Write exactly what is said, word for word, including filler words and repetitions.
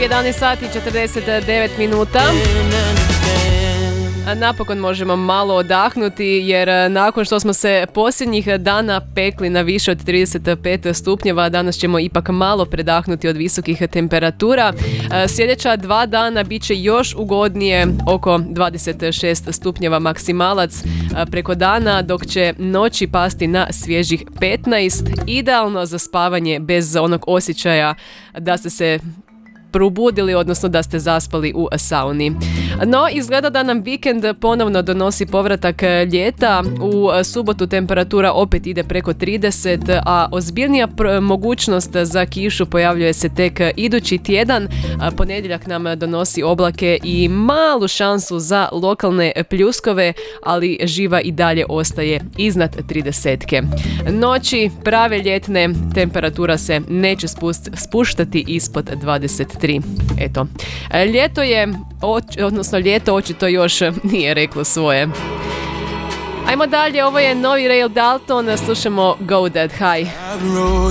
jedanaest sati i četrdeset devet minuta. Napokon možemo malo odahnuti jer nakon što smo se posljednjih dana pekli na više od trideset pet stupnjeva, danas ćemo ipak malo predahnuti od visokih temperatura. Sljedeća dva dana bit će još ugodnije, oko dvadeset šest stupnjeva maksimalac preko dana, dok će noći pasti na svježih petnaest. Idealno za spavanje bez onog osjećaja da ste se probudili, odnosno da ste zaspali u sauni. No, izgleda da nam vikend ponovno donosi povratak ljeta. U subotu temperatura opet ide preko trideset, a ozbiljnija pr- mogućnost za kišu pojavljuje se tek idući tjedan. Ponedjeljak nam donosi oblake i malu šansu za lokalne pljuskove, ali živa i dalje ostaje iznad tridesetke. Noći prave ljetne, temperatura se neće spust- spuštati ispod dvadeset tri. Eto, ljeto je, odnosno ljeto očito još nije reklo svoje. Ajmo dalje, ovo je novi Rail Dalton, slušamo Go That High.